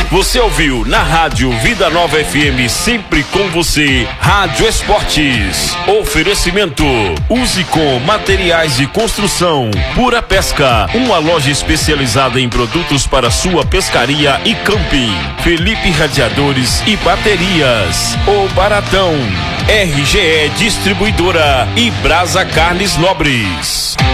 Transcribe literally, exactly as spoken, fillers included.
Você ouviu na Rádio Vida Nova F M, sempre com você, Rádio Esportes. Oferecimento: Use com materiais de construção, Pura Pesca, uma loja especializada em produtos para sua pescaria e camping. Felipe Radiadores e Baterias. O Baratão. R G E Distribuidora e Brasa Carnes Nobres.